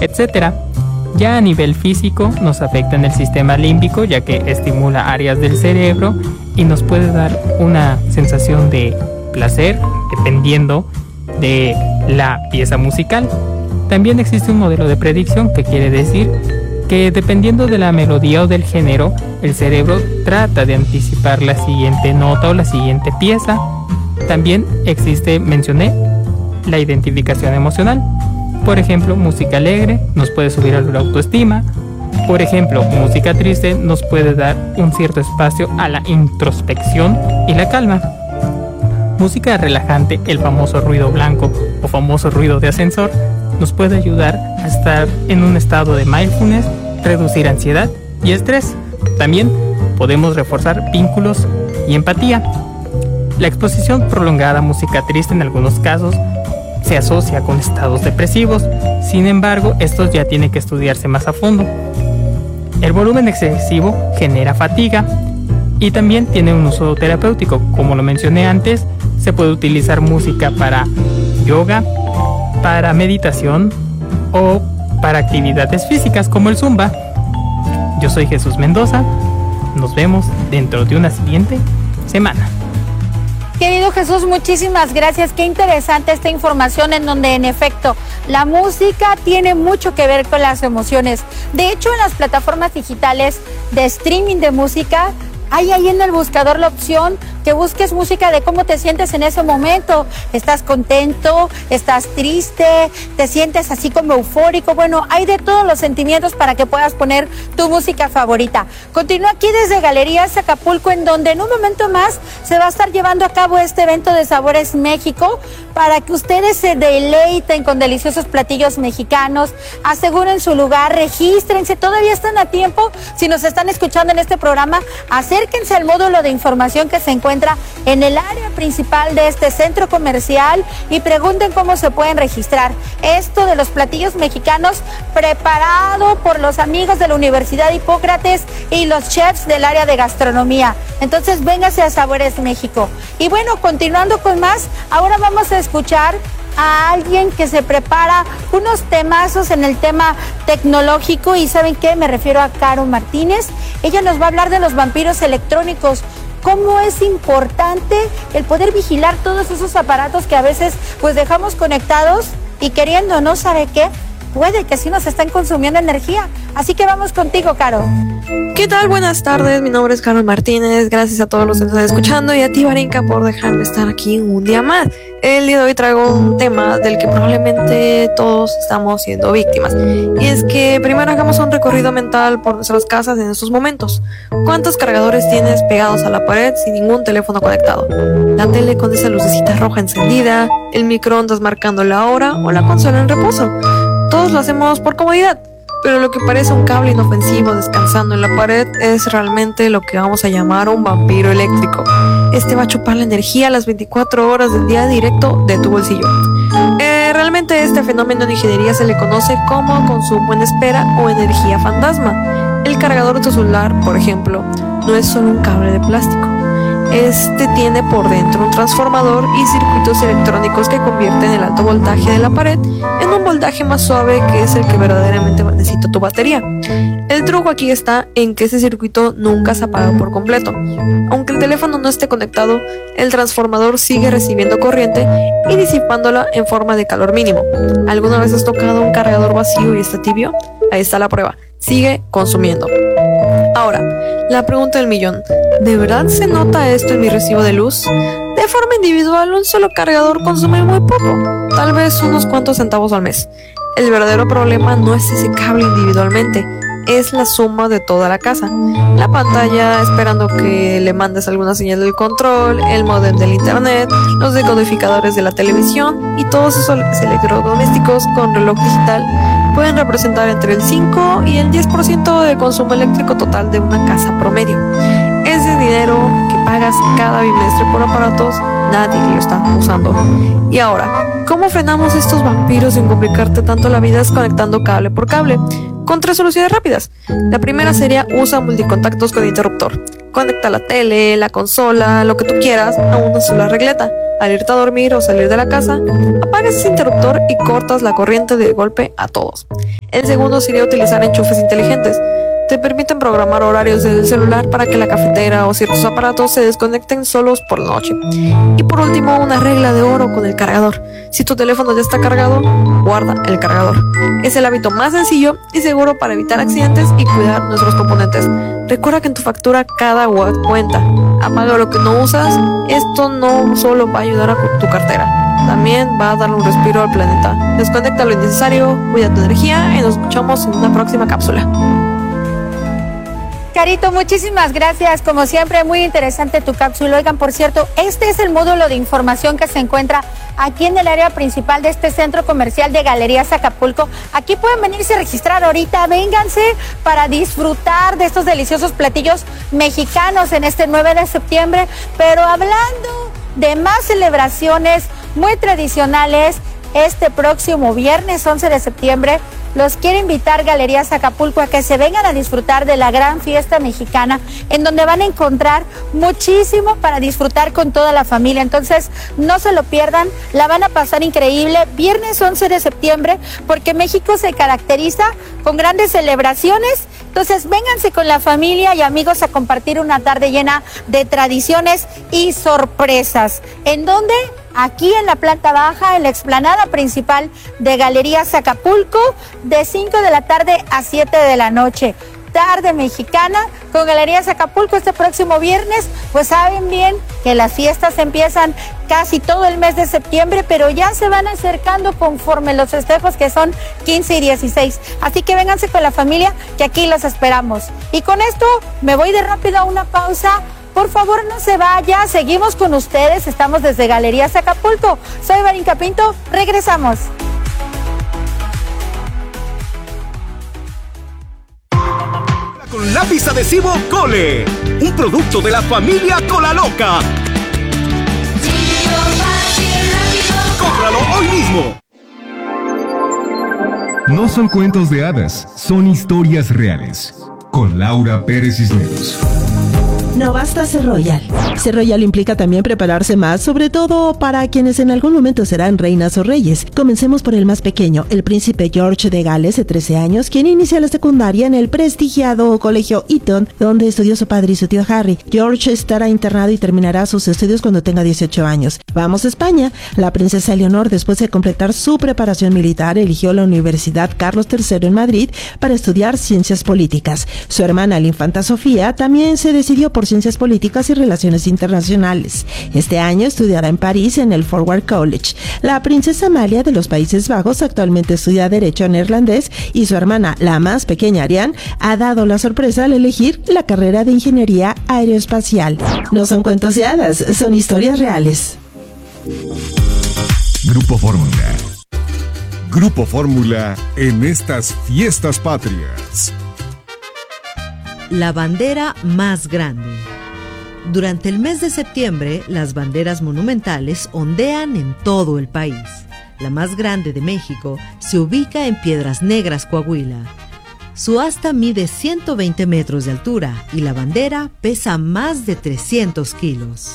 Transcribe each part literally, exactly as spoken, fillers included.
etcétera. Ya a nivel físico nos afecta en el sistema límbico, ya que estimula áreas del cerebro y nos puede dar una sensación de placer dependiendo de la pieza musical. También existe un modelo de predicción, que quiere decir que dependiendo de la melodía o del género, el cerebro trata de anticipar la siguiente nota o la siguiente pieza. También existe, mencioné, la identificación emocional. Por ejemplo, música alegre nos puede subir a la autoestima. Por ejemplo, música triste nos puede dar un cierto espacio a la introspección y la calma. Música relajante, el famoso ruido blanco o famoso ruido de ascensor, nos puede ayudar a estar en un estado de mindfulness, reducir ansiedad y estrés. También podemos reforzar vínculos y empatía. La exposición prolongada a música triste en algunos casos se asocia con estados depresivos. Sin embargo, estos ya tienen que estudiarse más a fondo. El volumen excesivo genera fatiga y también tiene un uso terapéutico. Como lo mencioné antes, se puede utilizar música para yoga, para meditación o para actividades físicas como el zumba. Yo soy Jesús Mendoza. Nos vemos dentro de una siguiente semana. Querido Jesús, muchísimas gracias. Qué interesante esta información, en donde en efecto la música tiene mucho que ver con las emociones. De hecho, en las plataformas digitales de streaming de música, hay ahí en el buscador la opción que busques música de cómo te sientes en ese momento. ¿Estás contento? ¿Estás triste? ¿Te sientes así como eufórico? Bueno, hay de todos los sentimientos para que puedas poner tu música favorita. Continúa aquí desde Galerías Acapulco, en donde en un momento más se va a estar llevando a cabo este evento de Sabores México, para que ustedes se deleiten con deliciosos platillos mexicanos. Aseguren su lugar, regístrense, todavía están a tiempo. Si nos están escuchando en este programa, acérquense al módulo de información que se encuentra en el área principal de este centro comercial y pregunten cómo se pueden registrar. Esto de los platillos mexicanos, preparado por los amigos de la Universidad Hipócrates y los chefs del área de gastronomía. Entonces, véngase a Sabores México. Y bueno, continuando con más, ahora vamos a escuchar a alguien que se prepara unos temazos en el tema tecnológico. Y ¿saben qué? Me refiero a Caro Martínez. Ella nos va a hablar de los vampiros electrónicos. Cómo es importante el poder vigilar todos esos aparatos que a veces pues dejamos conectados y queriendo no sabe qué, puede que sí nos estén consumiendo energía. Así que vamos contigo, Caro. ¿Qué tal? Buenas tardes, mi nombre es Caro Martínez. Gracias a todos los que nos están escuchando y a ti, Varinka, por dejarme estar aquí un día más. El día de hoy traigo un tema del que probablemente todos estamos siendo víctimas. Y es que primero hagamos un recorrido mental por nuestras casas en estos momentos. ¿Cuántos cargadores tienes pegados a la pared sin ningún teléfono conectado? La tele con esa lucecita roja encendida, el microondas marcando la hora o la consola en reposo. Todos lo hacemos por comodidad, pero lo que parece un cable inofensivo descansando en la pared es realmente lo que vamos a llamar un vampiro eléctrico. Este va a chupar la energía a las veinticuatro horas del día directo de tu bolsillo. Eh, realmente este fenómeno en ingeniería se le conoce como consumo en espera o energía fantasma. El cargador de tu celular, por ejemplo, no es solo un cable de plástico. Este tiene por dentro un transformador y circuitos electrónicos que convierten el alto voltaje de la pared en un voltaje más suave, que es el que verdaderamente necesita tu batería. El truco aquí está en que ese circuito nunca se apaga por completo. Aunque el teléfono no esté conectado, el transformador sigue recibiendo corriente y disipándola en forma de calor mínimo. ¿Alguna vez has tocado un cargador vacío y está tibio? Ahí está la prueba. Sigue consumiendo. Ahora, la pregunta del millón. ¿De verdad se nota esto en mi recibo de luz? De forma individual, un solo cargador consume muy poco, tal vez unos cuantos centavos al mes. El verdadero problema no es ese cable individualmente, es la suma de toda la casa. La pantalla esperando que le mandes alguna señal del control, el módem del internet, los decodificadores de la televisión y todos esos electrodomésticos con reloj digital pueden representar entre el cinco y el diez por ciento del consumo eléctrico total de una casa promedio. Ese dinero que pagas cada bimestre por aparatos, nadie lo está usando. Y ahora, ¿cómo frenamos estos vampiros sin complicarte tanto la vida desconectando cable por cable? Con tres soluciones rápidas. La primera sería: usa multicontactos con interruptor. Conecta la tele, la consola, lo que tú quieras a una sola regleta. al irte a dormir o salir de la casa, apagas ese interruptor y cortas la corriente de golpe a todos. El segundo sería utilizar enchufes inteligentes. Te permiten programar horarios del celular para que la cafetera o ciertos aparatos se desconecten solos por la noche. Y por último, una regla de oro con el cargador. Si tu teléfono ya está cargado, guarda el cargador. Es el hábito más sencillo y seguro para evitar accidentes y cuidar nuestros componentes. Recuerda que en tu factura cada watt cuenta. Apaga lo que no usas. Esto no solo va a ayudar a tu cartera, también va a dar un respiro al planeta. Desconecta lo innecesario, cuida tu energía y nos escuchamos en una próxima cápsula. Carito, muchísimas gracias. Como siempre, muy interesante tu cápsula. Oigan, por cierto, este es el módulo de información que se encuentra aquí en el área principal de este centro comercial de Galerías Acapulco. Aquí pueden venirse a registrar ahorita. Vénganse para disfrutar de estos deliciosos platillos mexicanos en este nueve de septiembre. Pero hablando de más celebraciones muy tradicionales, este próximo viernes once de septiembre, los quiere invitar Galerías Acapulco a que se vengan a disfrutar de la gran fiesta mexicana, en donde van a encontrar muchísimo para disfrutar con toda la familia. Entonces, no se lo pierdan, la van a pasar increíble. Viernes once de septiembre, porque México se caracteriza con grandes celebraciones. Entonces, vénganse con la familia y amigos a compartir una tarde llena de tradiciones y sorpresas. ¿En dónde? Aquí en la planta baja, en la explanada principal de Galerías Acapulco, de cinco de la tarde a siete de la noche. Tarde mexicana con Galerías Acapulco este próximo viernes. Pues saben bien que las fiestas empiezan casi todo el mes de septiembre, pero ya se van acercando conforme los festejos, que son quince y dieciséis. Así que vénganse con la familia, que aquí los esperamos. Y con esto me voy de rápido a una pausa. Por favor, no se vaya, seguimos con ustedes, estamos desde Galerías Acapulco. Soy Varinka Pinto, regresamos. Con lápiz adhesivo Cole, un producto de la familia Cola Loca. ¡Cómpralo hoy mismo! No son cuentos de hadas, son historias reales. Con Laura Pérez Cisneros. No basta ser royal. Ser royal implica también prepararse más, sobre todo para quienes en algún momento serán reinas o reyes. Comencemos por el más pequeño, el príncipe George de Gales, de trece años, quien inicia la secundaria en el prestigiado colegio Eton, donde estudió su padre y su tío Harry. George estará internado y terminará sus estudios cuando tenga dieciocho años. Vamos a España. La princesa Leonor, después de completar su preparación militar, eligió la Universidad Carlos tercero en Madrid para estudiar ciencias políticas. Su hermana, la infanta Sofía, también se decidió por Ciencias Políticas y Relaciones Internacionales. Este año estudiará en París en el Forward College. La princesa Amalia de los Países Bajos actualmente estudia Derecho neerlandés y su hermana, la más pequeña Ariane, ha dado la sorpresa al elegir la carrera de Ingeniería Aeroespacial. No son cuentos de hadas, son historias reales. Grupo Fórmula. Grupo Fórmula en estas fiestas patrias. La bandera más grande. Durante el mes de septiembre, las banderas monumentales ondean en todo el país. La más grande de México se ubica en Piedras Negras, Coahuila. Su asta mide ciento veinte metros de altura y la bandera pesa más de trescientos kilos.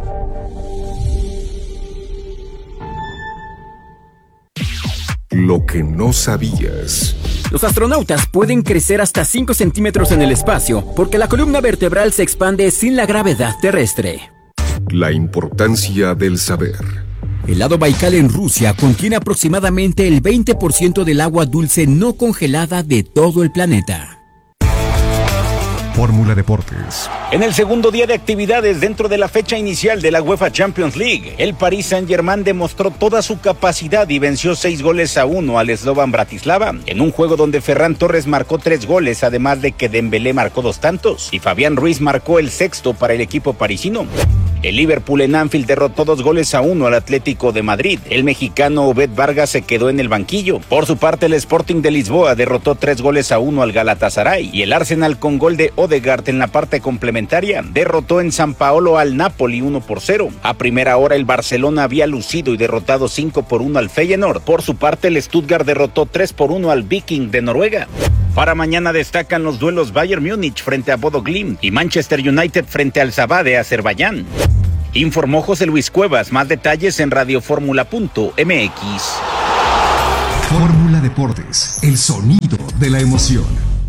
Lo que no sabías. Los astronautas pueden crecer hasta cinco centímetros en el espacio porque la columna vertebral se expande sin la gravedad terrestre. La importancia del saber. El lago Baikal en Rusia contiene aproximadamente el veinte por ciento del agua dulce no congelada de todo el planeta. Fórmula Deportes. En el segundo día de actividades dentro de la fecha inicial de la UEFA Champions League, el Paris Saint-Germain demostró toda su capacidad y venció seis goles a uno al Slovan Bratislava, en un juego donde Ferran Torres marcó tres goles, además de que Dembélé marcó dos tantos, y Fabián Ruiz marcó el sexto para el equipo parisino. El Liverpool en Anfield derrotó dos goles a uno al Atlético de Madrid. El mexicano Obed Vargas se quedó en el banquillo. Por su parte, el Sporting de Lisboa derrotó tres goles a uno al Galatasaray. Y el Arsenal, con gol de Odegaard en la parte complementaria, derrotó en San Paolo al Napoli uno por cero. A primera hora, el Barcelona había lucido y derrotado cinco por uno al Feyenoord. Por su parte, el Stuttgart derrotó tres por uno al Viking de Noruega. Para mañana destacan los duelos Bayern Múnich frente a Bodo Glimt y Manchester United frente al Sabah de Azerbaiyán. Informó José Luis Cuevas. Más detalles en radioformula punto m x. Fórmula Deportes, el sonido de la emoción.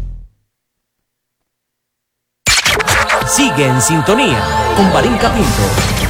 Sigue en sintonía con Varinka Pinto.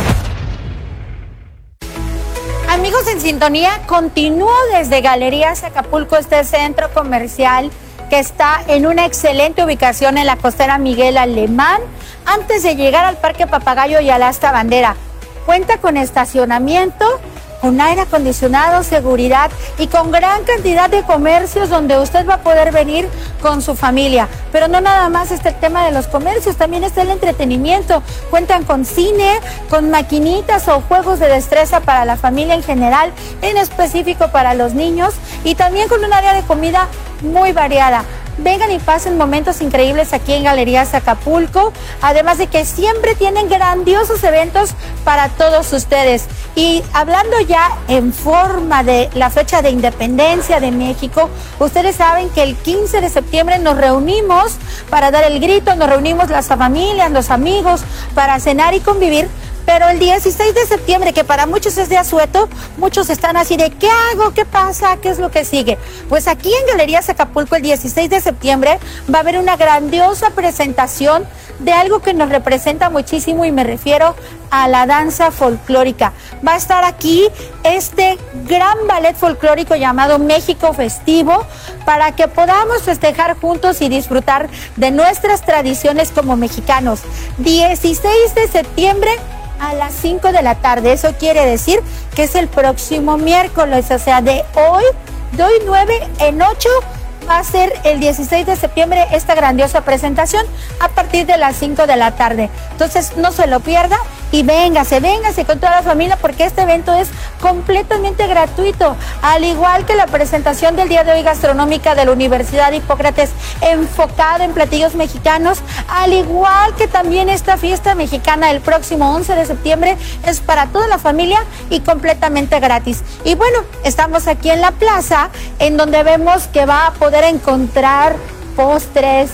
Amigos en sintonía, continúo desde Galerías Acapulco, este centro comercial que está en una excelente ubicación en la costera Miguel Alemán, antes de llegar al Parque Papagayo y al Asta Bandera. Cuenta con estacionamiento, con aire acondicionado, seguridad y con gran cantidad de comercios donde usted va a poder venir con su familia. Pero no nada más está el tema de los comercios, también está el entretenimiento. Cuentan con cine, con maquinitas o juegos de destreza para la familia en general, en específico para los niños, y también con un área de comida muy variada. Vengan y pasen momentos increíbles aquí en Galerías Acapulco, además de que siempre tienen grandiosos eventos para todos ustedes. Y hablando ya en forma de la fecha de independencia de México, ustedes saben que el quince de septiembre nos reunimos para dar el grito, nos reunimos las familias, los amigos, para cenar y convivir. Pero el dieciséis de septiembre, que para muchos es de asueto, muchos están así de ¿qué hago? ¿Qué pasa? ¿Qué es lo que sigue? Pues aquí en Galerías Acapulco el dieciséis de septiembre va a haber una grandiosa presentación de algo que nos representa muchísimo, y me refiero a la danza folclórica. Va a estar aquí este gran ballet folclórico llamado México Festivo, para que podamos festejar juntos y disfrutar de nuestras tradiciones como mexicanos. dieciséis de septiembre a las cinco de la tarde. Eso quiere decir que es el próximo miércoles, o sea, de hoy, de hoy nueve en ocho, va a ser el dieciséis de septiembre esta grandiosa presentación a partir de las cinco de la tarde. Entonces no se lo pierda y véngase, véngase con toda la familia, porque este evento es completamente gratuito, al igual que la presentación del día de hoy gastronómica de la Universidad Hipócrates, enfocada en platillos mexicanos, al igual que también esta fiesta mexicana el próximo once de septiembre es para toda la familia y completamente gratis. Y bueno, estamos aquí en la plaza, en donde vemos que va a poder encontrar postres,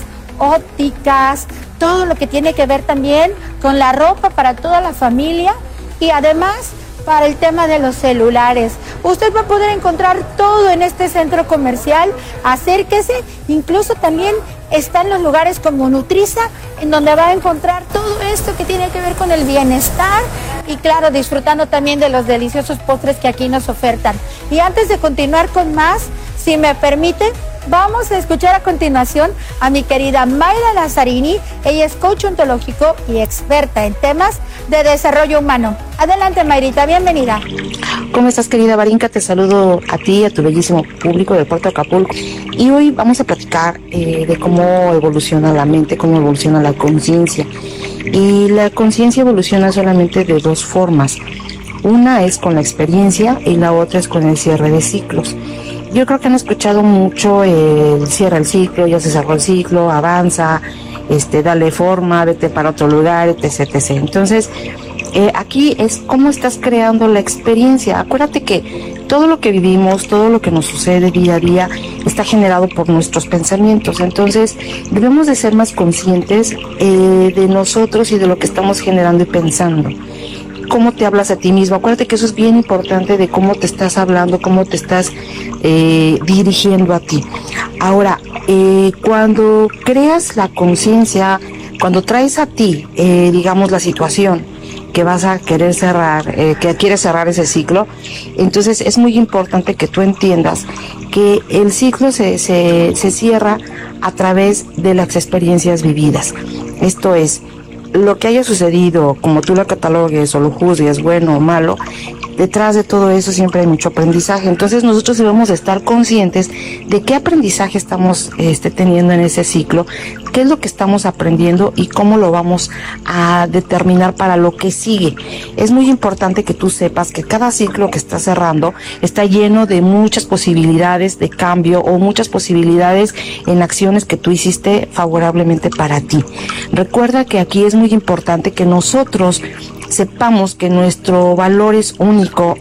ópticas, todo lo que tiene que ver también con la ropa para toda la familia, y además para el tema de los celulares. Usted va a poder encontrar todo en este centro comercial. Acérquese, incluso también están los lugares como Nutriza, en donde va a encontrar todo esto que tiene que ver con el bienestar y claro, disfrutando también de los deliciosos postres que aquí nos ofertan. Y antes de continuar con más, si me permite, vamos a escuchar a continuación a mi querida Mayra Lazzarini. Ella es coach ontológico y experta en temas de desarrollo humano. Adelante, Mayrita, bienvenida. ¿Cómo estás, querida Varinka? Te saludo a ti y a tu bellísimo público del Puerto de Acapulco. Y hoy vamos a platicar eh, de cómo evoluciona la mente, cómo evoluciona la conciencia. Y la conciencia evoluciona solamente de dos formas. Una es con la experiencia y la otra es con el cierre de ciclos. Yo creo que han escuchado mucho el cierra el ciclo, ya se cerró el ciclo, avanza, este, dale forma, vete para otro lugar, etc, etcétera. Entonces, eh, aquí es cómo estás creando la experiencia. Acuérdate que todo lo que vivimos, todo lo que nos sucede día a día, está generado por nuestros pensamientos. Entonces, debemos de ser más conscientes eh, de nosotros y de lo que estamos generando y pensando. Cómo te hablas a ti mismo. Acuérdate que eso es bien importante, de cómo te estás hablando, cómo te estás eh, dirigiendo a ti. Ahora, eh, cuando creas la conciencia, cuando traes a ti, eh, digamos, la situación que vas a querer cerrar, eh, que quieres cerrar ese ciclo, entonces es muy importante que tú entiendas que el ciclo se, se, se cierra a través de las experiencias vividas. Esto es, lo que haya sucedido, como tú lo catalogues o lo juzgues, bueno o malo, detrás de todo eso siempre hay mucho aprendizaje. Entonces nosotros debemos estar conscientes de qué aprendizaje estamos este, teniendo en ese ciclo, qué es lo que estamos aprendiendo y cómo lo vamos a determinar para lo que sigue. Es muy importante que tú sepas que cada ciclo que está cerrando está lleno de muchas posibilidades de cambio o muchas posibilidades en acciones que tú hiciste favorablemente para ti. Recuerda que aquí es muy importante que nosotros sepamos que nuestro valor es único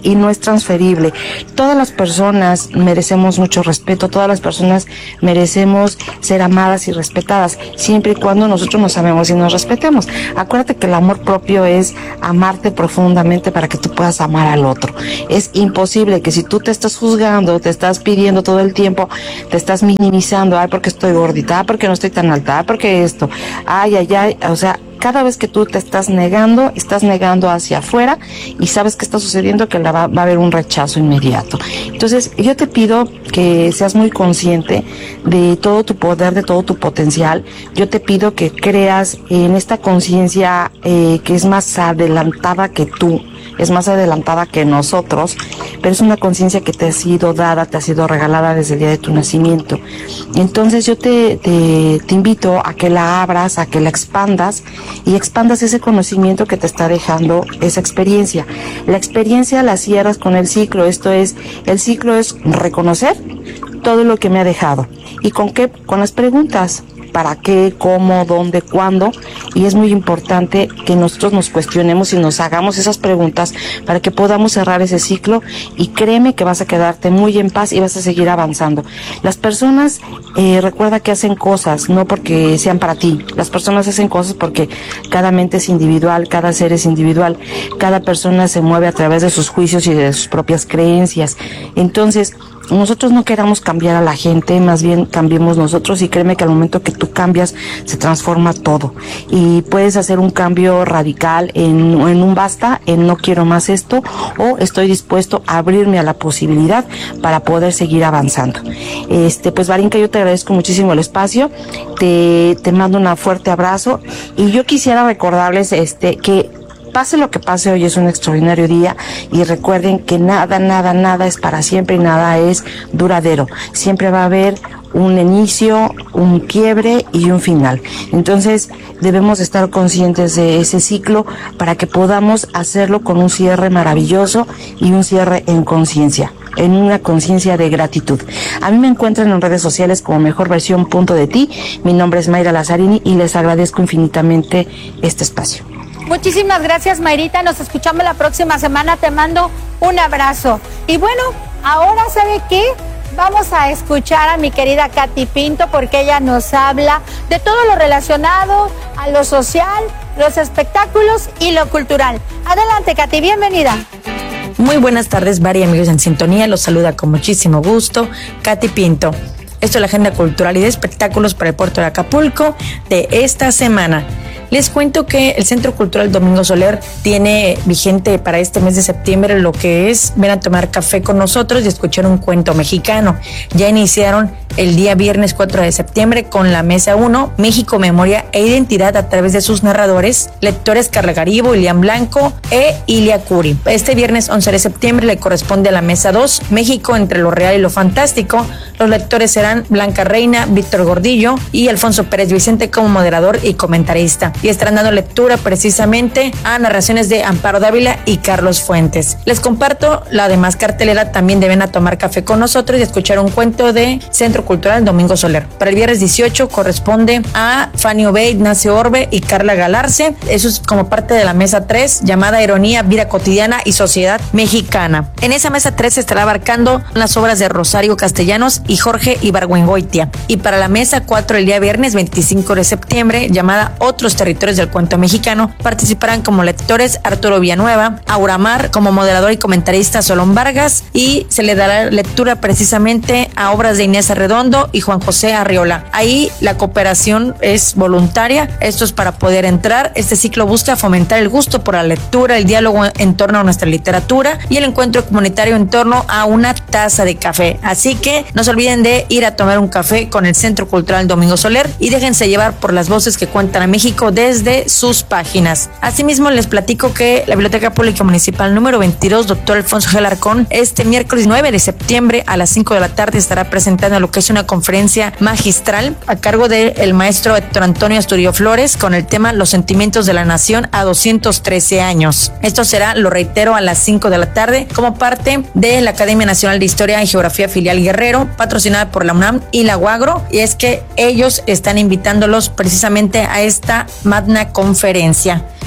y no es transferible. Todas las personas merecemos mucho respeto, todas las personas merecemos ser amadas y respetadas, siempre y cuando nosotros nos amemos y nos respetemos. Acuérdate que el amor propio es amarte profundamente para que tú puedas amar al otro. Es imposible que si tú te estás juzgando, te estás pidiendo todo el tiempo, te estás minimizando, ay, porque estoy gordita, ay, porque no estoy tan alta, ay, porque esto, ay, ay, ay, o sea, cada vez que tú te estás negando, estás negando hacia afuera y sabes que está sucediendo, que la va, va a haber un rechazo inmediato. Entonces, yo te pido que seas muy consciente de todo tu poder, de todo tu potencial. Yo te pido que creas en esta conciencia eh, que es más adelantada que tú, es más adelantada que nosotros, pero es una conciencia que te ha sido dada, te ha sido regalada desde el día de tu nacimiento. Entonces yo te, te, te invito a que la abras, a que la expandas y expandas ese conocimiento que te está dejando esa experiencia. La experiencia la cierras con el ciclo, esto es, el ciclo es reconocer todo lo que me ha dejado. ¿Y con qué? Con las preguntas. ¿Para qué? ¿Cómo? ¿Dónde? ¿Cuándo? Y es muy importante que nosotros nos cuestionemos y nos hagamos esas preguntas para que podamos cerrar ese ciclo, y créeme que vas a quedarte muy en paz y vas a seguir avanzando. Las personas, eh, recuerda que hacen cosas no porque sean para ti, las personas hacen cosas porque cada mente es individual, cada ser es individual, cada persona se mueve a través de sus juicios y de sus propias creencias. Entonces, nosotros no queramos cambiar a la gente, más bien cambiemos nosotros, y créeme que al momento que tú cambias se transforma todo y puedes hacer un cambio radical en, en un basta, en no quiero más esto, o estoy dispuesto a abrirme a la posibilidad para poder seguir avanzando. Este, pues Varinka, yo te agradezco muchísimo el espacio, te, te mando un fuerte abrazo, y yo quisiera recordarles este que pase lo que pase, hoy es un extraordinario día, y recuerden que nada, nada, nada es para siempre y nada es duradero. Siempre va a haber un inicio, un quiebre y un final. Entonces debemos estar conscientes de ese ciclo para que podamos hacerlo con un cierre maravilloso y un cierre en conciencia, en una conciencia de gratitud. A mí me encuentran en redes sociales como Mejor Versión Punto de Ti. Mi nombre es Mayra Lazzarini y les agradezco infinitamente este espacio. Muchísimas gracias, Mayrita. Nos escuchamos la próxima semana. Te mando un abrazo. Y bueno, ahora, ¿sabe qué? Vamos a escuchar a mi querida Katy Pinto, porque ella nos habla de todo lo relacionado a lo social, los espectáculos y lo cultural. Adelante, Katy, bienvenida. Muy buenas tardes, Vari, amigos en sintonía. Los saluda con muchísimo gusto Katy Pinto. Esto es la agenda cultural y de espectáculos para el puerto de Acapulco de esta semana. Les cuento que el Centro Cultural Domingo Soler tiene vigente para este mes de septiembre lo que es ven a tomar café con nosotros y escuchar un cuento mexicano. Ya iniciaron el día viernes cuatro de septiembre con la Mesa uno, México, Memoria e Identidad, a través de sus narradores, lectores Carla Garibo, Ilian Blanco e Ilia Curi. Este viernes once de septiembre le corresponde a la Mesa dos, México entre lo real y lo fantástico. Los lectores serán Blanca Reina, Víctor Gordillo y Alfonso Pérez Vicente como moderador y comentarista, y estarán dando lectura precisamente a narraciones de Amparo Dávila y Carlos Fuentes. Les comparto la demás cartelera también de ven a tomar café con nosotros y escuchar un cuento de Centro Cultural Domingo Soler. Para el viernes dieciocho corresponde a Fanny Obey, Ignacio Orbe y Carla Galarce. Eso es como parte de la Mesa tres, llamada Ironía, Vida Cotidiana y Sociedad Mexicana. En esa Mesa tres se estará abarcando las obras de Rosario Castellanos y Jorge Ibargüengoitia. Y para la Mesa cuatro, el día viernes veinticinco de septiembre, llamada Otros Territorios del Cuento Mexicano, participarán como lectores Arturo Villanueva, Auramar, como moderador y comentarista Solón Vargas, y se le dará lectura precisamente a obras de Inés Arredondo y Juan José Arriola. Ahí la cooperación es voluntaria, esto es para poder entrar. Este ciclo busca fomentar el gusto por la lectura, el diálogo en torno a nuestra literatura y el encuentro comunitario en torno a una taza de café. Así que no se olviden de ir a tomar un café con el Centro Cultural Domingo Soler y déjense llevar por las voces que cuentan a México desde sus páginas. Asimismo, les platico que la Biblioteca Pública Municipal número veintidós, doctor Alfonso G. Alarcón, este miércoles nueve de septiembre a las cinco de la tarde estará presentando lo que es una conferencia magistral a cargo del maestro Héctor Antonio Asturio Flores con el tema Los sentimientos de la nación a doscientos trece años. Esto será, lo reitero, a las cinco de la tarde como parte de la Academia Nacional de Historia y Geografía Filial Guerrero, patrocinada por la UNAM y la UAGRO, y es que ellos están invitándolos precisamente a esta magna conferencia.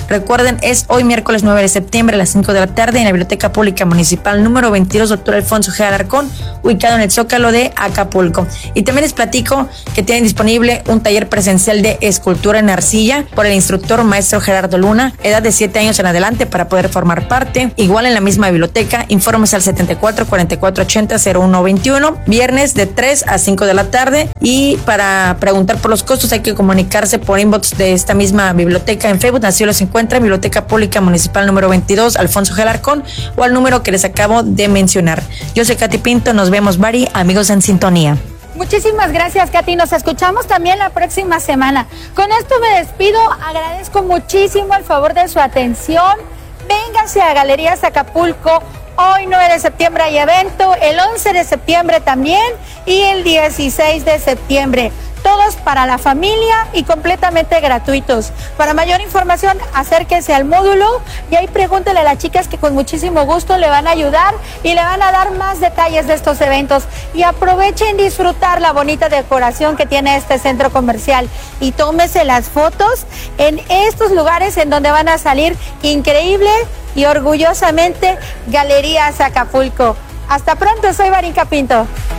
Recuerden, es hoy miércoles nueve de septiembre a las cinco de la tarde en la Biblioteca Pública Municipal número veintidós, doctor Alfonso G. Alarcón, ubicado en el Zócalo de Acapulco. Y también les platico que tienen disponible un taller presencial de escultura en arcilla por el instructor maestro Gerardo Luna, edad de siete años en adelante para poder formar parte. Igual en la misma biblioteca, informes al setenta y cuatro cuarenta y cuatro ochenta cero uno veintiuno, viernes de tres a cinco de la tarde. Y para preguntar por los costos hay que comunicarse por inbox de esta misma biblioteca en Facebook. Así los encuentra Biblioteca Pública Municipal número veintidós, Alfonso G. Alarcón, o al número que les acabo de mencionar. Yo soy Katy Pinto, nos vemos, Bari, amigos en sintonía. Muchísimas gracias, Katy. Nos escuchamos también la próxima semana. Con esto me despido. Agradezco muchísimo el favor de su atención. Vénganse a Galerías Acapulco. Hoy nueve de septiembre hay evento, el once de septiembre también y el dieciséis de septiembre. Todos para la familia y completamente gratuitos. Para mayor información, acérquense al módulo y ahí pregúntele a las chicas que con muchísimo gusto le van a ayudar y le van a dar más detalles de estos eventos. Y aprovechen disfrutar la bonita decoración que tiene este centro comercial y tómese las fotos en estos lugares en donde van a salir increíble y orgullosamente Galerías Acapulco. Hasta pronto, soy Barinka Pinto.